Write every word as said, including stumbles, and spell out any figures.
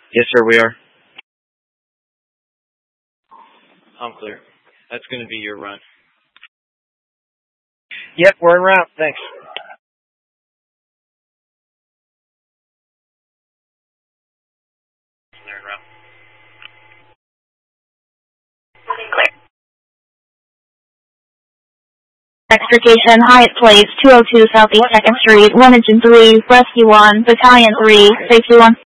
Yes, sir, we are. I'm clear. That's going to be your run. Yep, we're en route. Thanks. They're en route. Extrication, Hyatt Place, two oh two Southeast second Street, one Engine three, Rescue one, Battalion three, Safety one.